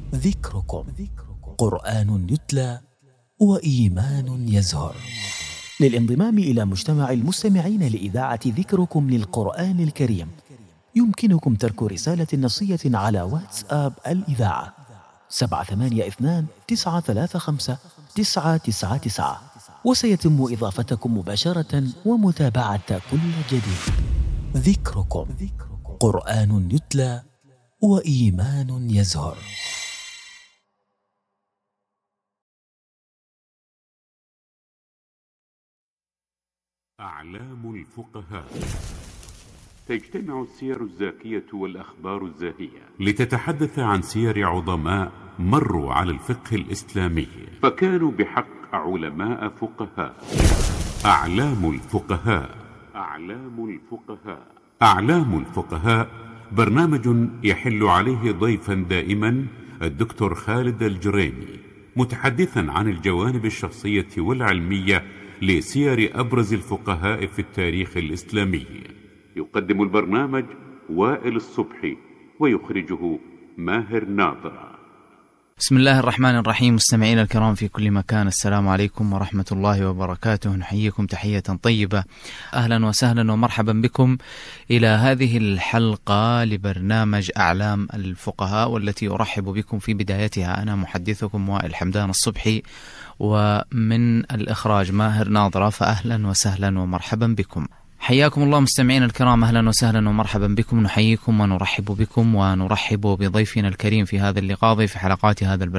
ذكركم قرآن يتلى وإيمان يزهر. للانضمام إلى مجتمع المستمعين لإذاعة ذكركم للقرآن الكريم يمكنكم ترك رسالة نصية على واتساب الإذاعة 782-935-999، وسيتم إضافتكم مباشرة ومتابعة كل جديد. ذكركم قرآن يتلى وإيمان يزهر. أعلام الفقهاء. تجتمع السير الزاكية والأخبار الزاهية لتتحدث عن سير عظماء مروا على الفقه الإسلامي فكانوا بحق علماء فقهاء. أعلام الفقهاء. أعلام الفقهاء. أعلام الفقهاء برنامج يحل عليه ضيفا دائما الدكتور خالد الجريمي، متحدثا عن الجوانب الشخصية والعلمية لسير أبرز الفقهاء في التاريخ الإسلامي. يقدم البرنامج وائل الصبحي ويخرجه ماهر ناظر. بسم الله الرحمن الرحيم. مستمعينا الكرام في كل مكان، السلام عليكم ورحمة الله وبركاته. نحييكم تحية طيبة، أهلا وسهلا ومرحبا بكم إلى هذه الحلقة لبرنامج أعلام الفقهاء، والتي أرحب بكم في بدايتها أنا محدثكم وائل حمدان الصبحي، ومن الإخراج ماهر ناظرة. فأهلا وسهلا ومرحبا بكم. حياكم الله مستمعين الكرام، أهلا وسهلا ومرحبا بكم. نحييكم ونرحب بكم ونرحب بضيفنا الكريم في هذا اللقاء، ضيف حلقات هذا البرنامج